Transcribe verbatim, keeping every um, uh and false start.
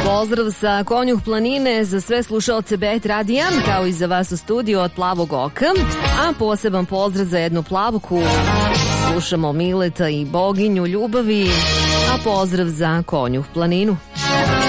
Pozdrav sa Konjuh planine za sve slušaoce Bet radija, kao i za vas u studiju od Plavog oka, a poseban pozdrav za jednu plavku. Slušamo Mileta i boginju ljubavi, a pozdrav za Konjuh planinu.